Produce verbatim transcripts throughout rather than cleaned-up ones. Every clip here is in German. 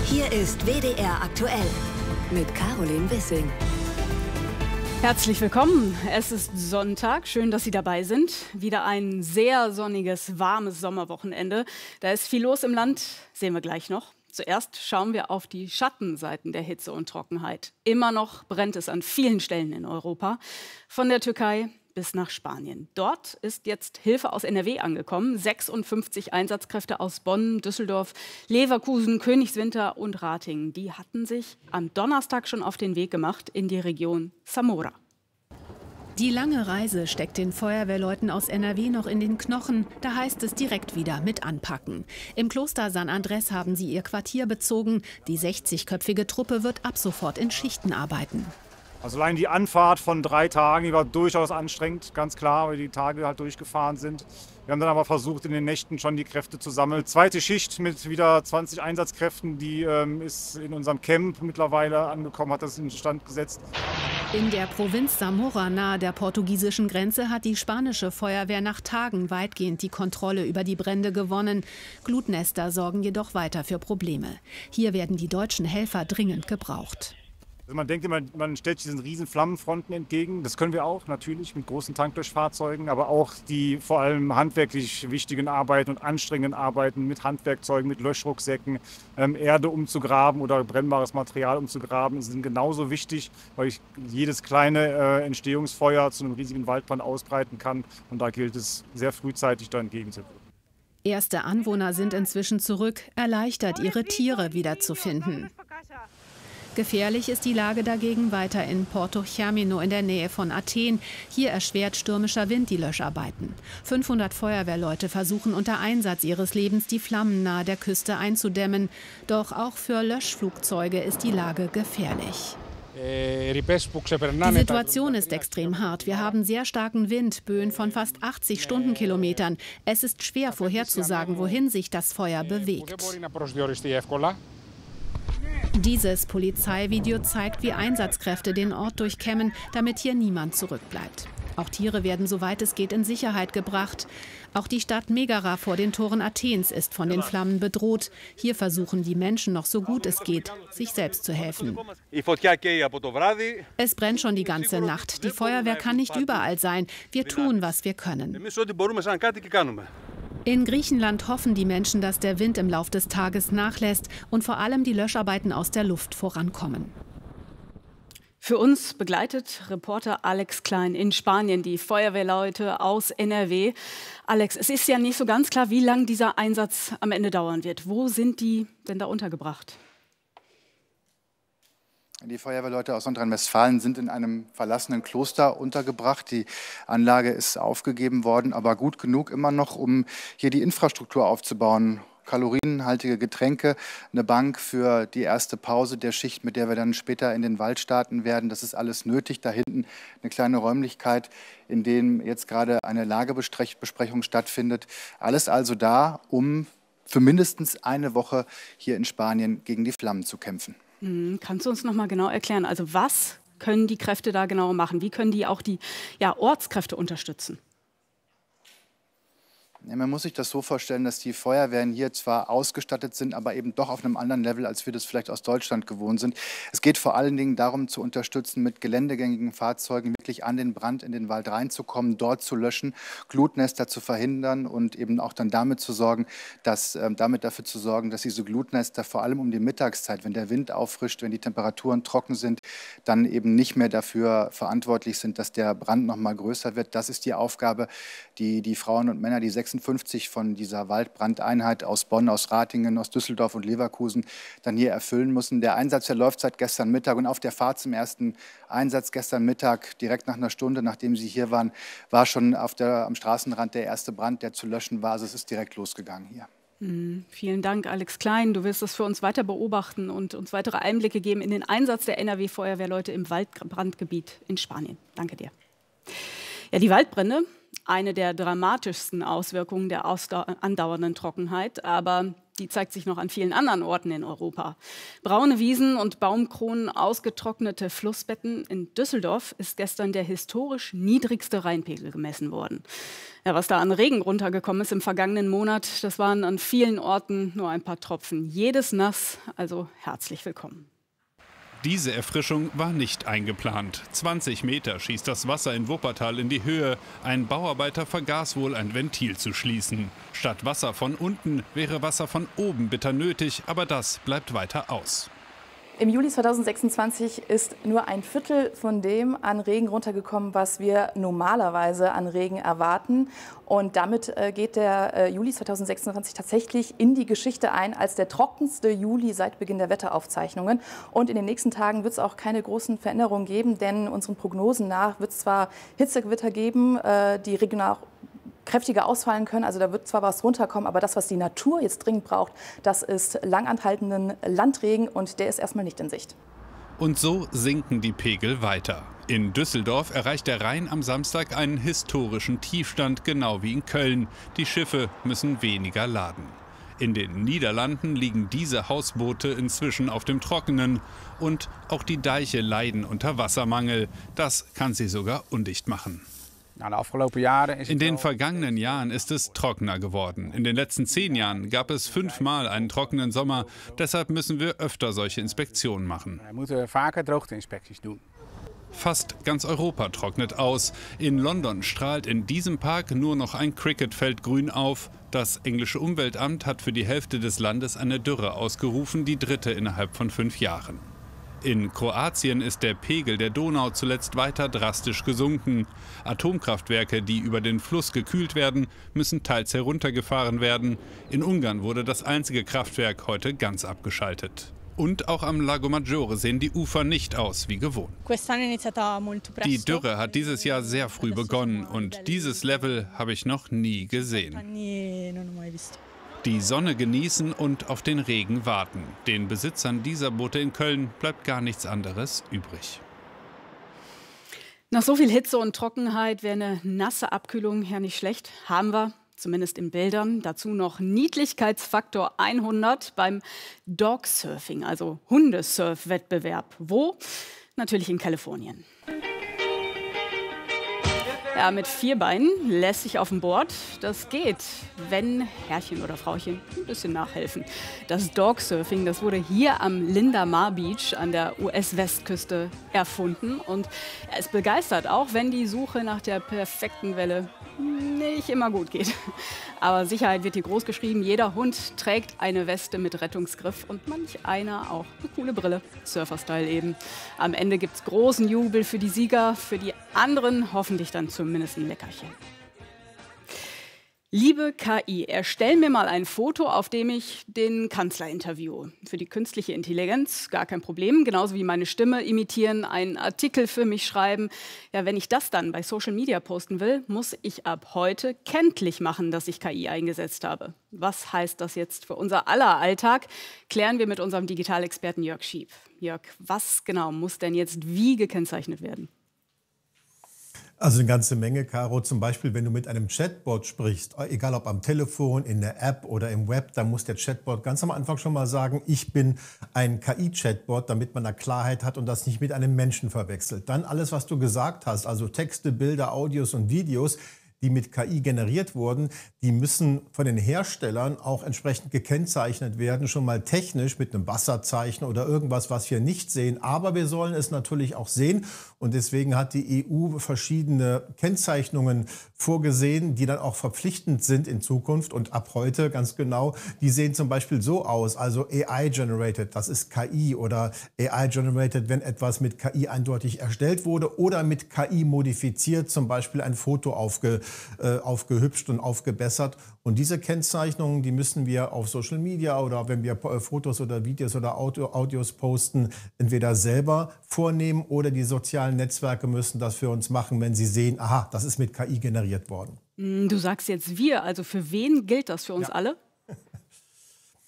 Hier ist W D R aktuell mit Caroline Wissing. Herzlich willkommen. Es ist Sonntag. Schön, dass Sie dabei sind. Wieder ein sehr sonniges, warmes Sommerwochenende. Da ist viel los im Land, sehen wir gleich noch. Zuerst schauen wir auf die Schattenseiten der Hitze und Trockenheit. Immer noch brennt es an vielen Stellen in Europa. Von der Türkei bis nach Spanien. Dort ist jetzt Hilfe aus N R W angekommen. sechsundfünfzig Einsatzkräfte aus Bonn, Düsseldorf, Leverkusen, Königswinter und Ratingen. Die hatten sich am Donnerstag schon auf den Weg gemacht in die Region Zamora. Die lange Reise steckt den Feuerwehrleuten aus N R W noch in den Knochen. Da heißt es direkt wieder mit anpacken. Im Kloster San Andrés haben sie ihr Quartier bezogen. Die sechzigköpfige Truppe wird ab sofort in Schichten arbeiten. Also allein die Anfahrt von drei Tagen, die war durchaus anstrengend, ganz klar, weil die Tage halt durchgefahren sind. Wir haben dann aber versucht, in den Nächten schon die Kräfte zu sammeln. Zweite Schicht mit wieder zwanzig Einsatzkräften, die ähm, ist in unserem Camp mittlerweile angekommen, hat das in Stand gesetzt. In der Provinz Zamora nahe der portugiesischen Grenze hat die spanische Feuerwehr nach Tagen weitgehend die Kontrolle über die Brände gewonnen. Glutnester sorgen jedoch weiter für Probleme. Hier werden die deutschen Helfer dringend gebraucht. Also man denkt immer, man stellt diesen riesen Flammenfronten entgegen. Das können wir auch natürlich mit großen Tanklöschfahrzeugen, aber auch die vor allem handwerklich wichtigen Arbeiten und anstrengenden Arbeiten mit Handwerkzeugen, mit Löschrucksäcken, ähm, Erde umzugraben oder brennbares Material umzugraben, sind genauso wichtig, weil ich jedes kleine äh, Entstehungsfeuer zu einem riesigen Waldbrand ausbreiten kann. Und da gilt es sehr frühzeitig da entgegenzuwirken. Erste Anwohner sind inzwischen zurück, erleichtert, ihre Tiere wiederzufinden. Gefährlich ist die Lage dagegen weiter in Porto Germino in der Nähe von Athen. Hier erschwert stürmischer Wind die Löscharbeiten. fünfhundert Feuerwehrleute versuchen unter Einsatz ihres Lebens, die Flammen nahe der Küste einzudämmen. Doch auch für Löschflugzeuge ist die Lage gefährlich. Die Situation ist extrem hart. Wir haben sehr starken Wind, Böen von fast achtzig Stundenkilometern. Es ist schwer vorherzusagen, wohin sich das Feuer bewegt. Dieses Polizeivideo zeigt, wie Einsatzkräfte den Ort durchkämmen, damit hier niemand zurückbleibt. Auch Tiere werden, soweit es geht, in Sicherheit gebracht. Auch die Stadt Megara vor den Toren Athens ist von den Flammen bedroht. Hier versuchen die Menschen noch so gut es geht, sich selbst zu helfen. Es brennt schon die ganze Nacht. Die Feuerwehr kann nicht überall sein. Wir tun, was wir können. In Griechenland hoffen die Menschen, dass der Wind im Lauf des Tages nachlässt und vor allem die Löscharbeiten aus der Luft vorankommen. Für uns begleitet Reporter Alex Klein in Spanien die Feuerwehrleute aus N R W. Alex, es ist ja nicht so ganz klar, wie lange dieser Einsatz am Ende dauern wird. Wo sind die denn da untergebracht? Die Feuerwehrleute aus Nordrhein-Westfalen sind in einem verlassenen Kloster untergebracht. Die Anlage ist aufgegeben worden, aber gut genug immer noch, um hier die Infrastruktur aufzubauen. Kalorienhaltige Getränke, eine Bank für die erste Pause der Schicht, mit der wir dann später in den Wald starten werden. Das ist alles nötig. Da hinten eine kleine Räumlichkeit, in der jetzt gerade eine Lagebesprechung stattfindet. Alles also da, um für mindestens eine Woche hier in Spanien gegen die Flammen zu kämpfen. Kannst du uns noch mal genau erklären, also was können die Kräfte da genau machen? Wie können die auch die ja, Ortskräfte unterstützen? Ja, man muss sich das so vorstellen, dass die Feuerwehren hier zwar ausgestattet sind, aber eben doch auf einem anderen Level, als wir das vielleicht aus Deutschland gewohnt sind. Es geht vor allen Dingen darum, zu unterstützen, mit geländegängigen Fahrzeugen wirklich an den Brand in den Wald reinzukommen, dort zu löschen, Glutnester zu verhindern und eben auch dann damit zu sorgen, dass äh, damit dafür zu sorgen, dass diese Glutnester vor allem um die Mittagszeit, wenn der Wind auffrischt, wenn die Temperaturen trocken sind, dann eben nicht mehr dafür verantwortlich sind, dass der Brand noch mal größer wird. Das ist die Aufgabe, die die Frauen und Männer, die sechsundfünfzig von dieser Waldbrandeinheit aus Bonn, aus Ratingen, aus Düsseldorf und Leverkusen dann hier erfüllen müssen. Der Einsatz, der läuft seit gestern Mittag und auf der Fahrt zum ersten Einsatz gestern Mittag, direkt nach einer Stunde, nachdem Sie hier waren, war schon auf der, am Straßenrand der erste Brand, der zu löschen war. Also es ist direkt losgegangen hier. Mhm. Vielen Dank, Alex Klein. Du wirst das für uns weiter beobachten und uns weitere Einblicke geben in den Einsatz der N R W-Feuerwehrleute im Waldbrandgebiet in Spanien. Danke dir. Ja, die Waldbrände, eine der dramatischsten Auswirkungen der andauernden Trockenheit. Aber Die zeigt sich noch an vielen anderen Orten in Europa. Braune Wiesen und Baumkronen, ausgetrocknete Flussbetten. In Düsseldorf ist gestern der historisch niedrigste Rheinpegel gemessen worden. Ja, was da an Regen runtergekommen ist im vergangenen Monat, das waren an vielen Orten nur ein paar Tropfen. Jedes nass, also herzlich willkommen. Diese Erfrischung war nicht eingeplant. zwanzig Meter schießt das Wasser in Wuppertal in die Höhe. Ein Bauarbeiter vergaß wohl, ein Ventil zu schließen. Statt Wasser von unten wäre Wasser von oben bitter nötig, aber das bleibt weiter aus. Im Juli zweitausendsechsundzwanzig ist nur ein Viertel von dem an Regen runtergekommen, was wir normalerweise an Regen erwarten. Und damit äh, geht der äh, Juli zweitausendsechsundzwanzig tatsächlich in die Geschichte ein als der trockenste Juli seit Beginn der Wetteraufzeichnungen. Und in den nächsten Tagen wird es auch keine großen Veränderungen geben, denn unseren Prognosen nach wird es zwar Hitzegewitter geben, äh, die regional kräftiger ausfallen können. Also da wird zwar was runterkommen, aber das, was die Natur jetzt dringend braucht, das ist langanhaltenden Landregen und der ist erstmal nicht in Sicht. Und so sinken die Pegel weiter. In Düsseldorf erreicht der Rhein am Samstag einen historischen Tiefstand, genau wie in Köln. Die Schiffe müssen weniger laden. In den Niederlanden liegen diese Hausboote inzwischen auf dem Trockenen. Und auch die Deiche leiden unter Wassermangel. Das kann sie sogar undicht machen. In den vergangenen Jahren ist es trockener geworden. In den letzten zehn Jahren gab es fünfmal einen trockenen Sommer. Deshalb müssen wir öfter solche Inspektionen machen. Fast ganz Europa trocknet aus. In London strahlt in diesem Park nur noch ein Cricketfeld grün auf. Das englische Umweltamt hat für die Hälfte des Landes eine Dürre ausgerufen, die dritte innerhalb von fünf Jahren. In Kroatien ist der Pegel der Donau zuletzt weiter drastisch gesunken. Atomkraftwerke, die über den Fluss gekühlt werden, müssen teils heruntergefahren werden. In Ungarn wurde das einzige Kraftwerk heute ganz abgeschaltet. Und auch am Lago Maggiore sehen die Ufer nicht aus wie gewohnt. Die Dürre hat dieses Jahr sehr früh begonnen und dieses Level habe ich noch nie gesehen. Die Sonne genießen und auf den Regen warten. Den Besitzern dieser Boote in Köln bleibt gar nichts anderes übrig. Nach so viel Hitze und Trockenheit wäre eine nasse Abkühlung ja nicht schlecht. Haben wir, zumindest in Bildern. Dazu noch Niedlichkeitsfaktor hundert beim Dogsurfing, also Hundesurf-Wettbewerb. Wo? Natürlich in Kalifornien. Ja, mit vier Beinen lässig auf dem Board. Das geht, wenn Herrchen oder Frauchen ein bisschen nachhelfen. Das Dogsurfing, das wurde hier am Linda Mar Beach an der U S-Westküste erfunden. Und es begeistert, auch wenn die Suche nach der perfekten Welle nicht immer gut geht. Aber Sicherheit wird hier groß geschrieben. Jeder Hund trägt eine Weste mit Rettungsgriff und manch einer auch eine coole Brille. Surfer-Style eben. Am Ende gibt es großen Jubel für die Sieger, für die anderen hoffentlich dann zumindest ein Leckerchen. Liebe K I, erstell mir mal ein Foto, auf dem ich den Kanzler interviewe. Für die künstliche Intelligenz gar kein Problem, genauso wie meine Stimme imitieren, einen Artikel für mich schreiben. Ja, wenn ich das dann bei Social Media posten will, muss ich ab heute kenntlich machen, dass ich K I eingesetzt habe. Was heißt das jetzt für unser aller Alltag? Klären wir mit unserem Digitalexperten Jörg Schiep. Jörg, was genau muss denn jetzt wie gekennzeichnet werden? Also eine ganze Menge, Caro. Zum Beispiel, wenn du mit einem Chatbot sprichst, egal ob am Telefon, in der App oder im Web, dann muss der Chatbot ganz am Anfang schon mal sagen, ich bin ein K I-Chatbot, damit man da Klarheit hat und das nicht mit einem Menschen verwechselt. Dann alles, was du gesagt hast, also Texte, Bilder, Audios und Videos, die mit K I generiert wurden, die müssen von den Herstellern auch entsprechend gekennzeichnet werden, schon mal technisch mit einem Wasserzeichen oder irgendwas, was wir nicht sehen. Aber wir sollen es natürlich auch sehen und deswegen hat die E U verschiedene Kennzeichnungen vorgesehen, die dann auch verpflichtend sind in Zukunft und ab heute ganz genau. Die sehen zum Beispiel so aus, also A I-generated, das ist K I oder A I-generated, wenn etwas mit K I eindeutig erstellt wurde oder mit K I modifiziert, zum Beispiel ein Foto aufge Äh, aufgehübscht und aufgebessert. Und diese Kennzeichnungen, die müssen wir auf Social Media oder wenn wir äh, Fotos oder Videos oder Audio, Audios posten, entweder selber vornehmen oder die sozialen Netzwerke müssen das für uns machen, wenn sie sehen, aha, das ist mit K I generiert worden. Du sagst jetzt wir, also für wen gilt das für uns ja. alle?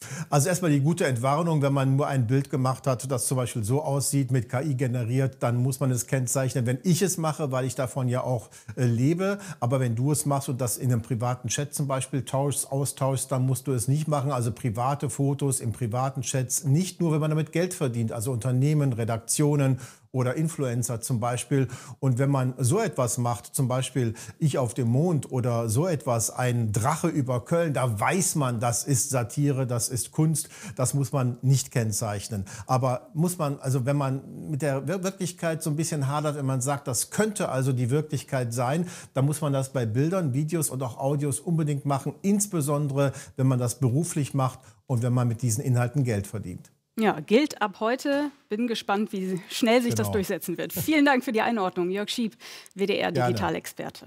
Also erstmal die gute Entwarnung, wenn man nur ein Bild gemacht hat, das zum Beispiel so aussieht, mit K I generiert, dann muss man es kennzeichnen, wenn ich es mache, weil ich davon ja auch äh, lebe. Aber wenn du es machst und das in einem privaten Chat zum Beispiel tauschst, austauschst, dann musst du es nicht machen. Also private Fotos in privaten Chats, nicht nur, wenn man damit Geld verdient, also Unternehmen, Redaktionen oder Influencer zum Beispiel. Und wenn man so etwas macht, zum Beispiel ich auf dem Mond oder so etwas, ein Drache über Köln, da weiß man, das ist Satire, das ist Kunst, das muss man nicht kennzeichnen. Aber muss man, also wenn man mit der Wirklichkeit so ein bisschen hadert, wenn man sagt, das könnte also die Wirklichkeit sein, dann muss man das bei Bildern, Videos und auch Audios unbedingt machen, insbesondere wenn man das beruflich macht und wenn man mit diesen Inhalten Geld verdient. Ja, gilt ab heute. Bin gespannt, wie schnell sich genau. das durchsetzen wird. Vielen Dank für die Einordnung, Jörg Schieb, W D R-Digitalexperte.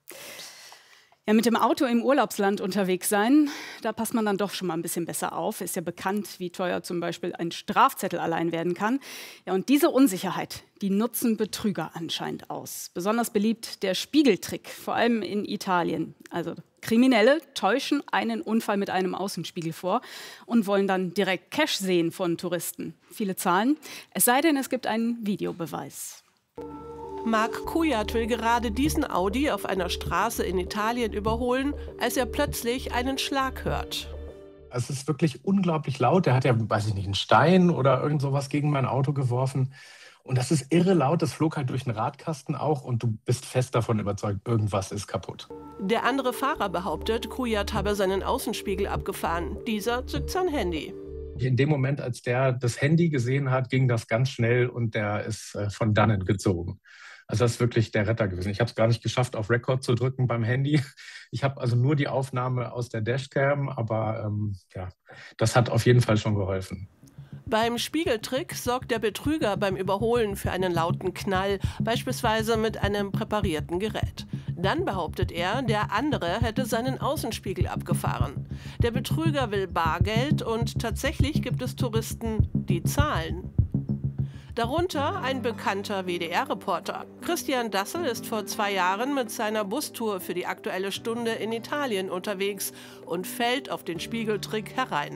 Ja, mit dem Auto im Urlaubsland unterwegs sein, da passt man dann doch schon mal ein bisschen besser auf. Ist ja bekannt, wie teuer zum Beispiel ein Strafzettel allein werden kann. Ja, und diese Unsicherheit, die nutzen Betrüger anscheinend aus. Besonders beliebt der Spiegeltrick, vor allem in Italien. Also Kriminelle täuschen einen Unfall mit einem Außenspiegel vor und wollen dann direkt Cash sehen von Touristen. Viele zahlen, es sei denn, es gibt einen Videobeweis. Marc Kujat will gerade diesen Audi auf einer Straße in Italien überholen, als er plötzlich einen Schlag hört. Es ist wirklich unglaublich laut. Der hat ja, weiß ich nicht, einen Stein oder irgend sowas gegen mein Auto geworfen. Und das ist irre laut, das flog halt durch den Radkasten auch und du bist fest davon überzeugt, irgendwas ist kaputt. Der andere Fahrer behauptet, Kujat habe seinen Außenspiegel abgefahren. Dieser zückt sein Handy. In dem Moment, als der das Handy gesehen hat, ging das ganz schnell und der ist äh, von dannen gezogen. Also das ist wirklich der Retter gewesen. Ich habe es gar nicht geschafft, auf Record zu drücken beim Handy. Ich habe also nur die Aufnahme aus der Dashcam, aber ähm, ja, das hat auf jeden Fall schon geholfen. Beim Spiegeltrick sorgt der Betrüger beim Überholen für einen lauten Knall, beispielsweise mit einem präparierten Gerät. Dann behauptet er, der andere hätte seinen Außenspiegel abgefahren. Der Betrüger will Bargeld und tatsächlich gibt es Touristen, die zahlen. Darunter ein bekannter W D R-Reporter. Christian Dassel ist vor zwei Jahren mit seiner Bustour für die Aktuelle Stunde in Italien unterwegs und fällt auf den Spiegeltrick herein.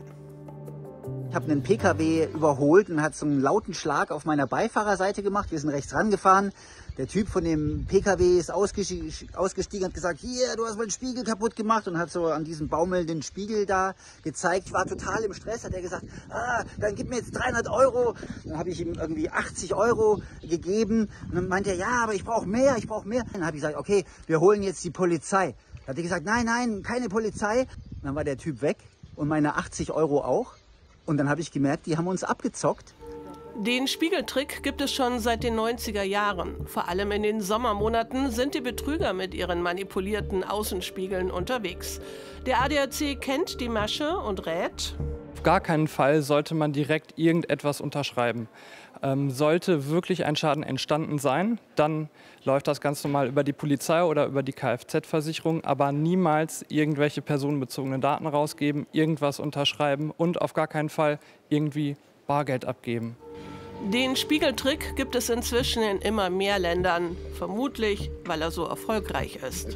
Ich habe einen P K W überholt und hat so einen lauten Schlag auf meiner Beifahrerseite gemacht. Wir sind rechts rangefahren. Der Typ von dem P K W ist ausgestiegen und hat gesagt, hier, du hast meinen Spiegel kaputt gemacht und hat so an diesem baumelnden Spiegel da gezeigt. Ich war total im Stress, hat er gesagt, ah, dann gib mir jetzt dreihundert Euro. Dann habe ich ihm irgendwie achtzig Euro gegeben und dann meinte er, ja, aber ich brauche mehr, ich brauche mehr. Dann habe ich gesagt, okay, wir holen jetzt die Polizei. Dann hat er gesagt, nein, nein, keine Polizei. Und dann war der Typ weg und meine achtzig Euro auch. Und dann habe ich gemerkt, die haben uns abgezockt. Den Spiegeltrick gibt es schon seit den neunziger Jahren. Vor allem in den Sommermonaten sind die Betrüger mit ihren manipulierten Außenspiegeln unterwegs. Der A D A C kennt die Masche und rät: Auf gar keinen Fall sollte man direkt irgendetwas unterschreiben. Ähm, sollte wirklich ein Schaden entstanden sein, dann läuft das ganz normal über die Polizei oder über die Kfz-Versicherung, aber niemals irgendwelche personenbezogenen Daten rausgeben, irgendwas unterschreiben und auf gar keinen Fall irgendwie Bargeld abgeben. Den Spiegeltrick gibt es inzwischen in immer mehr Ländern, vermutlich, weil er so erfolgreich ist.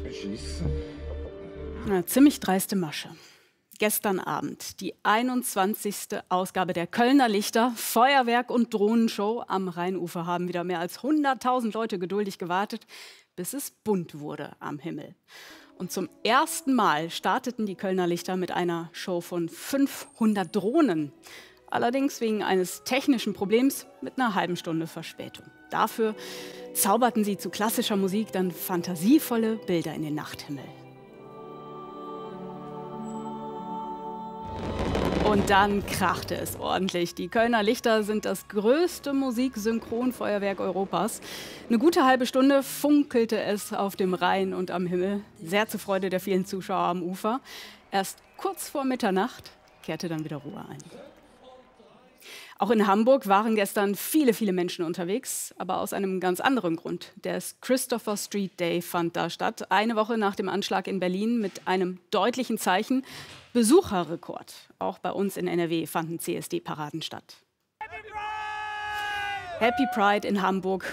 Eine ziemlich dreiste Masche. Gestern Abend die einundzwanzigste Ausgabe der Kölner Lichter. Feuerwerk und Drohnenshow am Rheinufer haben wieder mehr als hunderttausend Leute geduldig gewartet, bis es bunt wurde am Himmel. Und zum ersten Mal starteten die Kölner Lichter mit einer Show von fünfhundert Drohnen. Allerdings wegen eines technischen Problems mit einer halben Stunde Verspätung. Dafür zauberten sie zu klassischer Musik dann fantasievolle Bilder in den Nachthimmel. Und dann krachte es ordentlich. Die Kölner Lichter sind das größte Musiksynchronfeuerwerk Europas. Eine gute halbe Stunde funkelte es auf dem Rhein und am Himmel. Sehr zur Freude der vielen Zuschauer am Ufer. Erst kurz vor Mitternacht kehrte dann wieder Ruhe ein. Auch in Hamburg waren gestern viele, viele Menschen unterwegs, aber aus einem ganz anderen Grund. Der Christopher Street Day fand da statt, eine Woche nach dem Anschlag in Berlin mit einem deutlichen Zeichen. Besucherrekord. Auch bei uns in N R W fanden C S D-Paraden statt. Happy Pride in Hamburg.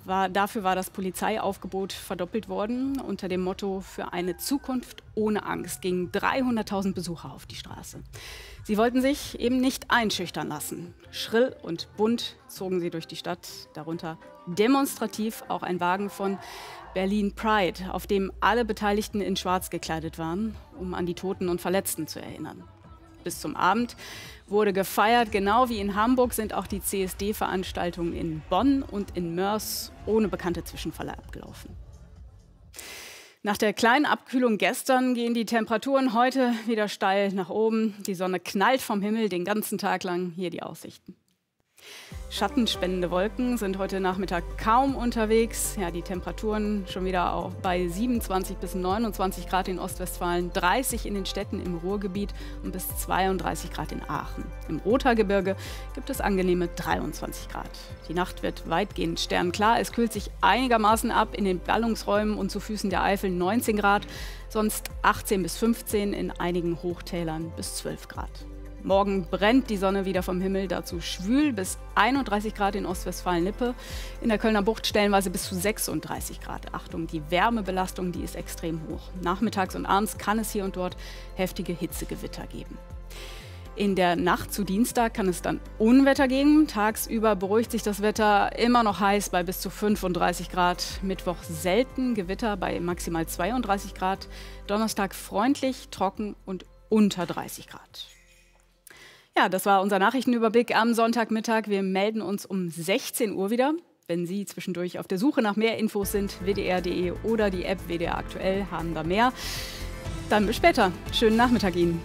war, dafür war das Polizeiaufgebot verdoppelt worden. Unter dem Motto „Für eine Zukunft ohne Angst“ gingen dreihunderttausend Besucher auf die Straße. Sie wollten sich eben nicht einschüchtern lassen. Schrill und bunt zogen sie durch die Stadt, darunter demonstrativ auch ein Wagen von Berlin Pride, auf dem alle Beteiligten in Schwarz gekleidet waren, um an die Toten und Verletzten zu erinnern. Bis zum Abend wurde gefeiert. Genau wie in Hamburg sind auch die C S D-Veranstaltungen in Bonn und in Moers ohne bekannte Zwischenfälle abgelaufen. Nach der kleinen Abkühlung gestern gehen die Temperaturen heute wieder steil nach oben. Die Sonne knallt vom Himmel den ganzen Tag lang. Hier die Aussichten. Schattenspendende Wolken sind heute Nachmittag kaum unterwegs. Ja, die Temperaturen schon wieder auch bei siebenundzwanzig bis neunundzwanzig Grad in Ostwestfalen, dreißig in den Städten im Ruhrgebiet und bis zweiunddreißig Grad in Aachen. Im Rothaargebirge gibt es angenehme dreiundzwanzig Grad. Die Nacht wird weitgehend sternklar. Es kühlt sich einigermaßen ab. In den Ballungsräumen und zu Füßen der Eifel neunzehn Grad, sonst achtzehn bis fünfzehn, in einigen Hochtälern bis zwölf Grad. Morgen brennt die Sonne wieder vom Himmel, dazu schwül bis einunddreißig Grad in Ostwestfalen-Lippe. In der Kölner Bucht stellenweise bis zu sechsunddreißig Grad. Achtung, die Wärmebelastung, die ist extrem hoch. Nachmittags und abends kann es hier und dort heftige Hitzegewitter geben. In der Nacht zu Dienstag kann es dann Unwetter geben. Tagsüber beruhigt sich das Wetter, immer noch heiß bei bis zu fünfunddreißig Grad. Mittwoch selten Gewitter bei maximal zweiunddreißig Grad. Donnerstag freundlich, trocken und unter dreißig Grad. Ja, das war unser Nachrichtenüberblick am Sonntagmittag. Wir melden uns um sechzehn Uhr wieder. Wenn Sie zwischendurch auf der Suche nach mehr Infos sind, w d r punkt d e oder die App W D R aktuell haben da mehr. Dann bis später. Schönen Nachmittag Ihnen.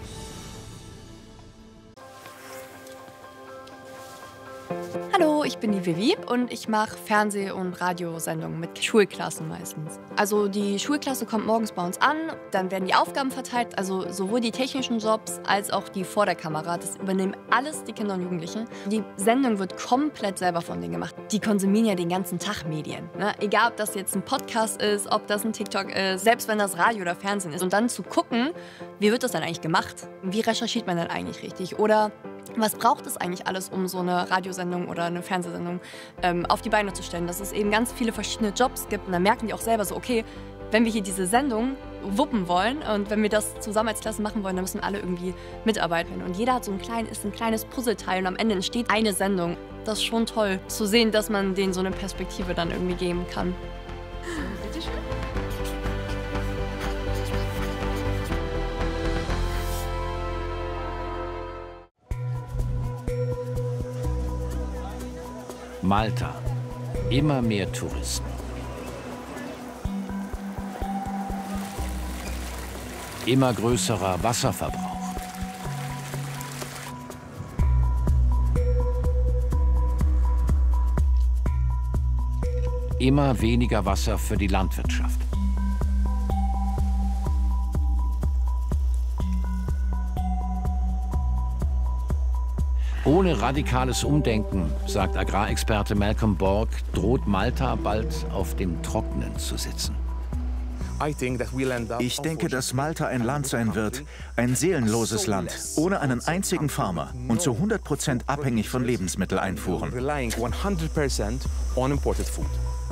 Hallo, ich bin die Vivi und ich mache Fernseh- und Radiosendungen mit Schulklassen meistens. Also die Schulklasse kommt morgens bei uns an, dann werden die Aufgaben verteilt, also sowohl die technischen Jobs als auch die vor der Kamera. Das übernehmen alles die Kinder und Jugendlichen. Die Sendung wird komplett selber von denen gemacht. Die konsumieren ja den ganzen Tag Medien. Ne? Egal, ob das jetzt ein Podcast ist, ob das ein TikTok ist, selbst wenn das Radio oder Fernsehen ist. Und dann zu gucken, wie wird das dann eigentlich gemacht? Wie recherchiert man dann eigentlich richtig? Oder was braucht es eigentlich alles, um so eine Radiosendung oder eine Fernsehsendung ähm, auf die Beine zu stellen? Dass es eben ganz viele verschiedene Jobs gibt. Und dann merken die auch selber so, okay, wenn wir hier diese Sendung wuppen wollen und wenn wir das zusammen als Klasse machen wollen, dann müssen alle irgendwie mitarbeiten. Und jeder hat so ein, klein, ist ein kleines Puzzleteil und am Ende entsteht eine Sendung. Das ist schon toll zu sehen, dass man denen so eine Perspektive dann irgendwie geben kann. Bitte schön. Malta. Immer mehr Touristen. Immer größerer Wasserverbrauch. Immer weniger Wasser für die Landwirtschaft. Ohne radikales Umdenken, sagt Agrarexperte Malcolm Borg, droht Malta bald auf dem Trockenen zu sitzen. Ich denke, dass Malta ein Land sein wird, ein seelenloses Land, ohne einen einzigen Farmer und zu hundert Prozent abhängig von Lebensmitteleinfuhren.